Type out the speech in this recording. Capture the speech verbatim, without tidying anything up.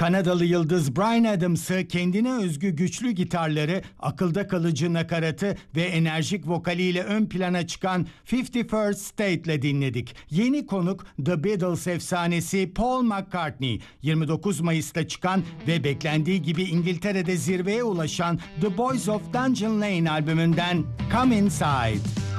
Kanadalı yıldız Bryan Adams'ı kendine özgü güçlü gitarları, akılda kalıcı nakaratı ve enerjik vokaliyle ön plana çıkan Fifty First State'le dinledik. Yeni konuk The Beatles efsanesi Paul McCartney. yirmi dokuz Mayıs'ta çıkan ve beklendiği gibi İngiltere'de zirveye ulaşan The Boys of Dungeon Lane albümünden Come Inside.